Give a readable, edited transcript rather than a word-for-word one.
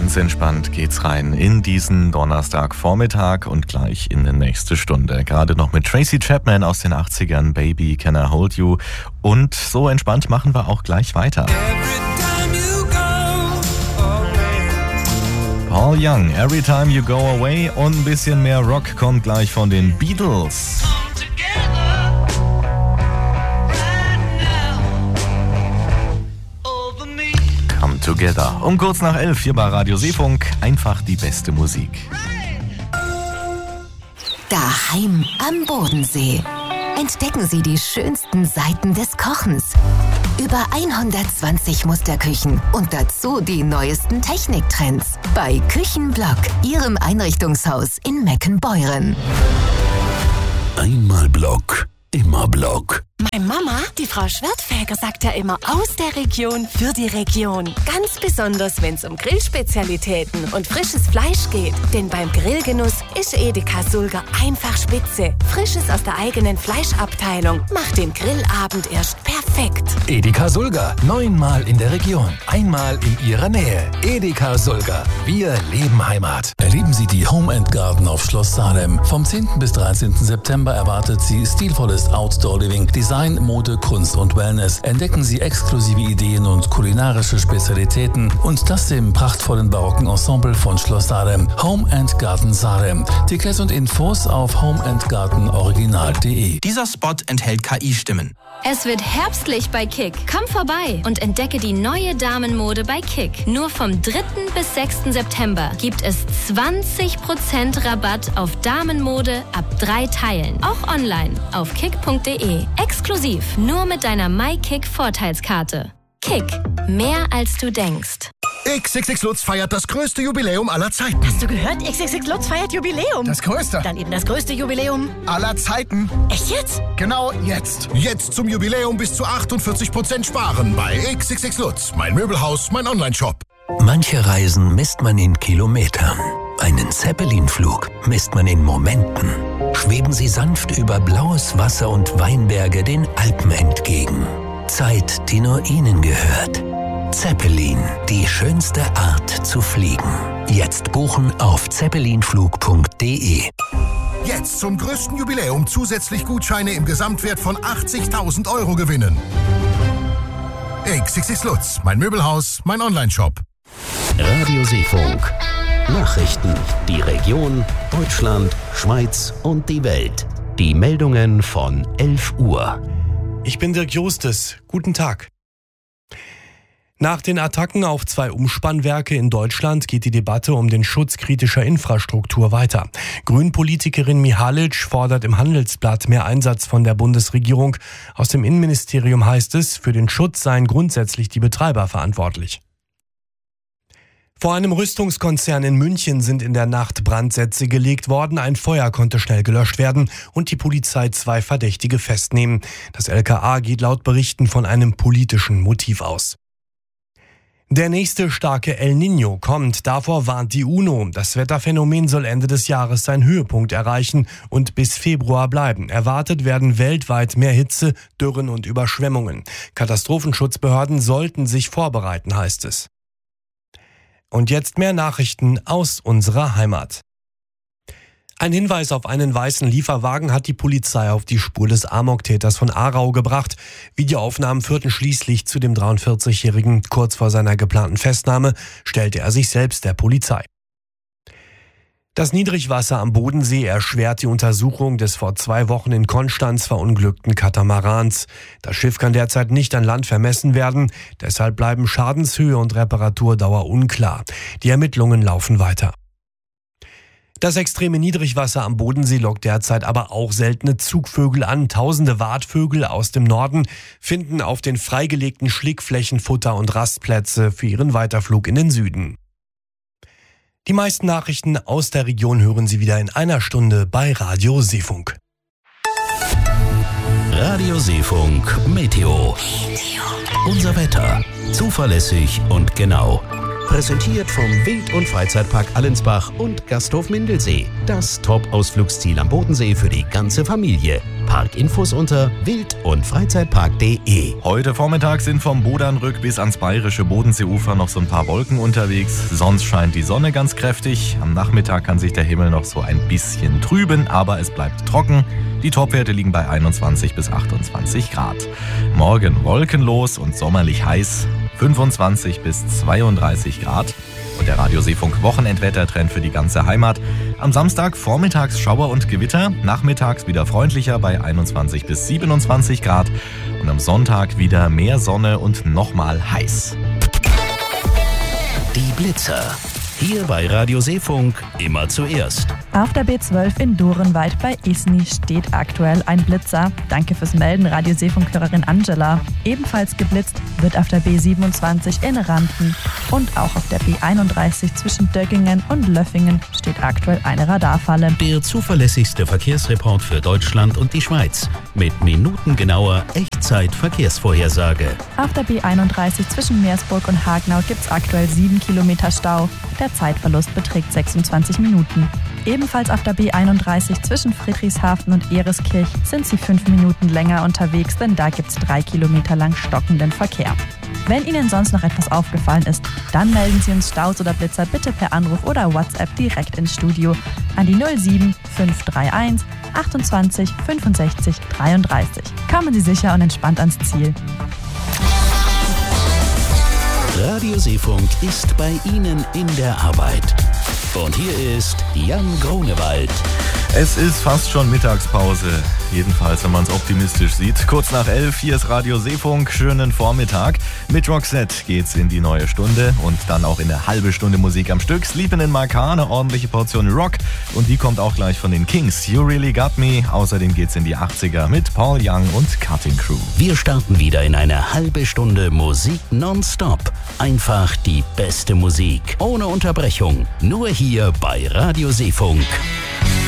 Ganz entspannt geht's rein in diesen Donnerstagvormittag und gleich in die nächste Stunde. Gerade noch mit Tracy Chapman aus den 80ern, Baby Can I Hold You. Und so entspannt machen wir auch gleich weiter. Paul Young, Every Time You Go Away, und ein bisschen mehr Rock kommt gleich von den Beatles. Come Together. Um kurz nach 11 hier bei Radio Seefunk. Einfach die beste Musik. Daheim am Bodensee. Entdecken Sie die schönsten Seiten des Kochens. Über 120 Musterküchen und dazu die neuesten Techniktrends. Bei Küchenblock, Ihrem Einrichtungshaus in Meckenbeuren. Einmal Block, immer Block. Meine Mama, die Frau Schwertfeger, sagt ja immer aus der Region für die Region. Ganz besonders, wenn es um Grillspezialitäten und frisches Fleisch geht. Denn beim Grillgenuss ist Edeka Sulger einfach spitze. Frisches aus der eigenen Fleischabteilung macht den Grillabend erst perfekt. Edeka Sulger, 9-mal in der Region, einmal in Ihrer Nähe. Edeka Sulger, wir leben Heimat. Erleben Sie die Home & Garden auf Schloss Salem. Vom 10. bis 13. September erwartet Sie stilvolles Outdoor-Living, Design, Mode, Kunst und Wellness. Entdecken Sie exklusive Ideen und kulinarische Spezialitäten und das im prachtvollen barocken Ensemble von Schloss Salem. Home & Garden Salem. Tickets und Infos auf homeandgardenoriginal.de. Dieser Spot enthält KI-Stimmen. Es wird herbstlich bei Kick. Komm vorbei und entdecke die neue Damenmode bei Kick. Nur vom 3. bis 6. September gibt es 20% Rabatt auf Damenmode ab 3 Teilen. Auch online auf kick.de. Exklusiv nur mit deiner MyKick-Vorteilskarte. Kick. Mehr als du denkst. XXX Lutz feiert das größte Jubiläum aller Zeiten. Hast du gehört? XXX Lutz feiert Jubiläum. Das größte. Dann eben das größte Jubiläum aller Zeiten. Echt jetzt? Genau jetzt. Jetzt zum Jubiläum bis zu 48% sparen bei XXX Lutz. Mein Möbelhaus, mein Onlineshop. Manche Reisen misst man in Kilometern. Einen Zeppelin-Flug misst man in Momenten. Schweben Sie sanft über blaues Wasser und Weinberge den Alpen entgegen. Zeit, die nur Ihnen gehört. Zeppelin, die schönste Art zu fliegen. Jetzt buchen auf zeppelinflug.de. Jetzt zum größten Jubiläum zusätzlich Gutscheine im Gesamtwert von 80.000 € gewinnen. XXX Lutz, mein Möbelhaus, mein Onlineshop. Radio Seefunk. Nachrichten, die Region, Deutschland, Schweiz und die Welt. Die Meldungen von 11 Uhr. Ich bin Dirk Justes. Guten Tag. Nach den Attacken auf 2 Umspannwerke in Deutschland geht die Debatte um den Schutz kritischer Infrastruktur weiter. Grünpolitikerin Mihalic fordert im Handelsblatt mehr Einsatz von der Bundesregierung. Aus dem Innenministerium heißt es, für den Schutz seien grundsätzlich die Betreiber verantwortlich. Vor einem Rüstungskonzern in München sind in der Nacht Brandsätze gelegt worden. Ein Feuer konnte schnell gelöscht werden und die Polizei 2 Verdächtige festnehmen. Das LKA geht laut Berichten von einem politischen Motiv aus. Der nächste starke El Niño kommt, davor warnt die UNO. Das Wetterphänomen soll Ende des Jahres seinen Höhepunkt erreichen und bis Februar bleiben. Erwartet werden weltweit mehr Hitze, Dürren und Überschwemmungen. Katastrophenschutzbehörden sollten sich vorbereiten, heißt es. Und jetzt mehr Nachrichten aus unserer Heimat. Ein Hinweis auf einen weißen Lieferwagen hat die Polizei auf die Spur des Amoktäters von Aarau gebracht. Videoaufnahmen führten schließlich zu dem 43-Jährigen. Kurz vor seiner geplanten Festnahme stellte er sich selbst der Polizei. Das Niedrigwasser am Bodensee erschwert die Untersuchung des vor 2 Wochen in Konstanz verunglückten Katamarans. Das Schiff kann derzeit nicht an Land vermessen werden. Deshalb bleiben Schadenshöhe und Reparaturdauer unklar. Die Ermittlungen laufen weiter. Das extreme Niedrigwasser am Bodensee lockt derzeit aber auch seltene Zugvögel an. Tausende Watvögel aus dem Norden finden auf den freigelegten Schlickflächen Futter und Rastplätze für ihren Weiterflug in den Süden. Die meisten Nachrichten aus der Region hören Sie wieder in einer Stunde bei Radio Seefunk. Radio Seefunk Meteo. Unser Wetter. Zuverlässig und genau. Präsentiert vom Wild- und Freizeitpark Allensbach und Gasthof Mindelsee. Das Top-Ausflugsziel am Bodensee für die ganze Familie. Parkinfos unter wild- und freizeitpark.de. Heute Vormittag sind vom Bodernrück bis ans bayerische Bodenseeufer noch so ein paar Wolken unterwegs. Sonst scheint die Sonne ganz kräftig. Am Nachmittag kann sich der Himmel noch so ein bisschen trüben, aber es bleibt trocken. Die Topwerte liegen bei 21 bis 28 Grad. Morgen wolkenlos und sommerlich heiß, 25 bis 32 Grad. Und der Radioseefunk Wochenendwettertrend für die ganze Heimat. Am Samstag vormittags Schauer und Gewitter, nachmittags wieder freundlicher bei 21 bis 27 Grad. Und am Sonntag wieder mehr Sonne und nochmal heiß. Die Blitzer. Hier bei Radio Seefunk immer zuerst. Auf der B12 in Dorenweit bei Isny steht aktuell ein Blitzer. Danke fürs Melden, Radio Seefunk-Hörerin Angela. Ebenfalls geblitzt wird auf der B27 in Randen. Und auch auf der B31 zwischen Döggingen und Löffingen steht aktuell eine Radarfalle. Der zuverlässigste Verkehrsreport für Deutschland und die Schweiz. Mit minutengenauer Echtzeit-Verkehrsvorhersage. Auf der B31 zwischen Meersburg und Hagenau gibt es aktuell 7 Kilometer Stau. Der Zeitverlust beträgt 26 Minuten. Ebenfalls auf der B31 zwischen Friedrichshafen und Ereskirch sind Sie 5 Minuten länger unterwegs, denn da gibt es 3 Kilometer lang stockenden Verkehr. Wenn Ihnen sonst noch etwas aufgefallen ist, dann melden Sie uns Staus oder Blitzer bitte per Anruf oder WhatsApp direkt ins Studio an die 07 531 28 65 33. Kommen Sie sicher und entspannt ans Ziel. Radio Seefunk ist bei Ihnen in der Arbeit. Und hier ist Jan Grunewald. Es ist fast schon Mittagspause, jedenfalls wenn man es optimistisch sieht. Kurz nach 11, hier ist Radio Seefunk, schönen Vormittag. Mit Roxette geht's in die neue Stunde und dann auch in eine halbe Stunde Musik am Stück. Sleepin' in My Car, eine ordentliche Portion Rock und die kommt auch gleich von den Kings. You Really Got Me. Außerdem geht's in die 80er mit Paul Young und Cutting Crew. Wir starten wieder in eine halbe Stunde Musik nonstop. Einfach die beste Musik, ohne Unterbrechung. Nur hier bei Radio Seefunk.